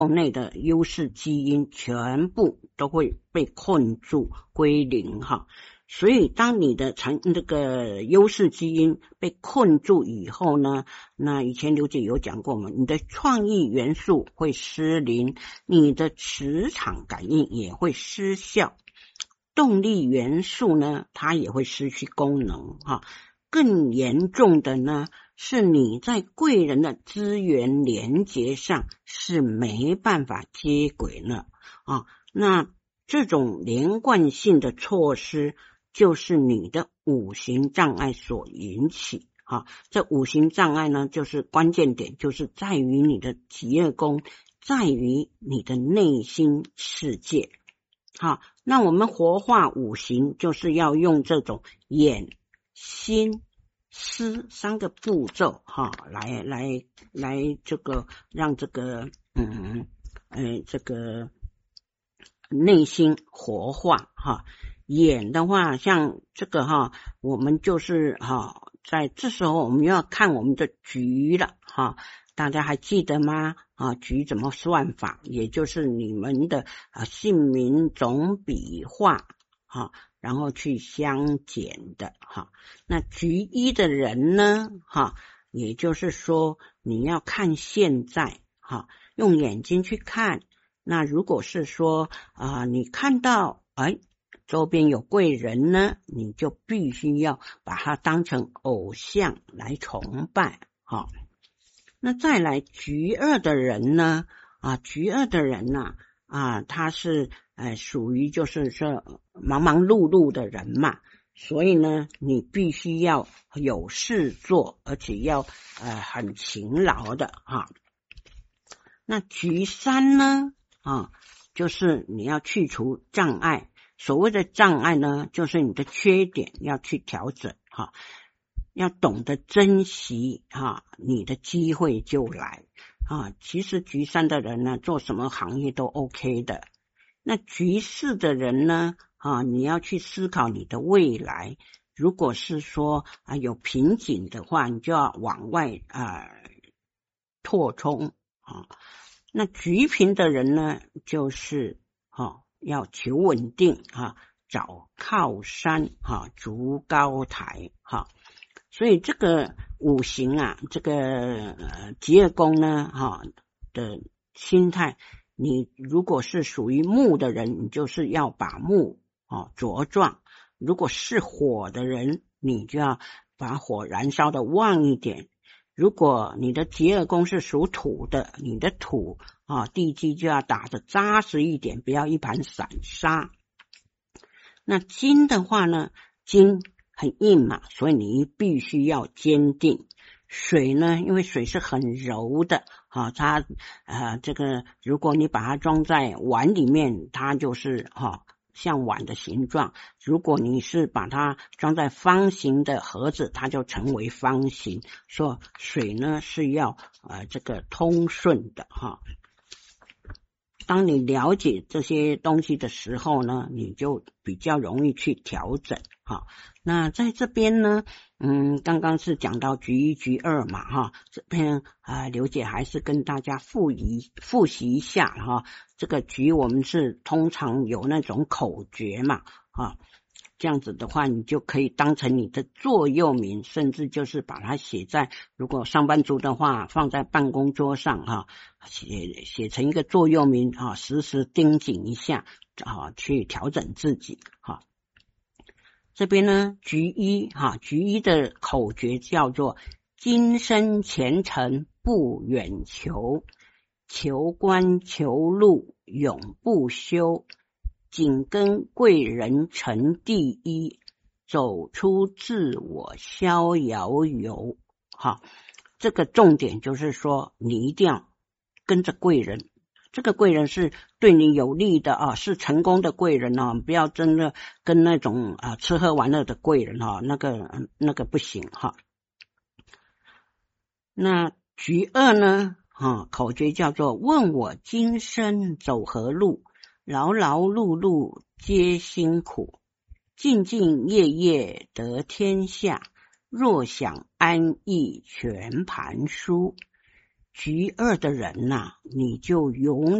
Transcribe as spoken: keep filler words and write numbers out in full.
内的优势基因全部都会被困住归零哈。所以当你的产这个优势基因被困住以后呢，那以前刘姐有讲过嘛，你的创意元素会失灵，你的磁场感应也会失效，动力元素呢它也会失去功能哈。更严重的呢是你在贵人的资源连结上是没办法接轨了啊。那这种连贯性的错失就是你的五行障碍所引起啊。这五行障碍呢，就是关键点就是在于你的极恶宫，在于你的内心世界。好，那我们活化五行就是要用这种眼、心、思三个步骤哈，来来来这个让这个嗯呃这个内心活化哈。眼的话，像这个哈，我们就是哈，在这时候我们要看我们的局了哈。大家还记得吗？啊，局怎么算法？也就是你们的啊姓名总笔画哈，然后去相减的哈。那局一的人呢哈，也就是说你要看现在哈，用眼睛去看。那如果是说啊，你看到哎。周边有贵人呢，你就必须要把他当成偶像来崇拜哈。那再来局二的人呢啊，局二的人呢 啊, 啊，他是呃属于就是说忙忙碌碌的人嘛，所以呢你必须要有事做，而且要呃很勤劳的哈。那局三呢啊，就是你要去除障碍。所谓的障碍呢，就是你的缺点要去调整哈，要懂得珍惜哈，你的机会就来啊。其实局三的人呢，做什么行业都 OK 的。那局四的人呢啊，你要去思考你的未来。如果是说啊有瓶颈的话，你就要往外啊拓充啊。那局平的人呢，就是哈。要求稳定哈，找靠山哈，筑高台哈。所以这个五行啊，这个呃极恶宫呢哈的心态，你如果是属于木的人，你就是要把木哦茁壮；如果是火的人，你就要把火燃烧的旺一点。如果你的极恶宫是属土的，你的土啊地基就要打得扎实一点，不要一盘散沙。那金的话呢，金很硬嘛，所以你必须要坚定。水呢，因为水是很柔的啊，它呃这个如果你把它装在碗里面，它就是哈。啊像碗的形状，如果你是把它装在方形的盒子，它就成为方形。说水呢是要呃这个通顺的哈。当你了解这些东西的时候呢，你就比较容易去调整哈。那在这边呢，嗯，刚刚是讲到局一、局二嘛哈，这边啊、呃，刘姐还是跟大家复习复习一下哈。这个局我们是通常有那种口诀嘛啊，这样子的话，你就可以当成你的座右铭，甚至就是把它写在，如果上班族的话，放在办公桌上哈，写写成一个座右铭啊，时时盯紧一下啊，去调整自己哈。这边呢，局一哈，局一的口诀叫做今生前程不远求，求官求禄永不休，紧跟贵人成第一，走出自我逍遥游。好，这个重点就是说，你一定要跟着贵人，这个贵人是对你有利的啊，是成功的贵人啊，不要真的跟那种啊吃喝玩乐的贵人啊，那个那个不行哈。那局二呢？啊，口诀叫做问我今生走何路，劳劳碌碌皆辛苦，兢兢业业得天下，若想安逸全盘输。 局二的人呐、啊，你就永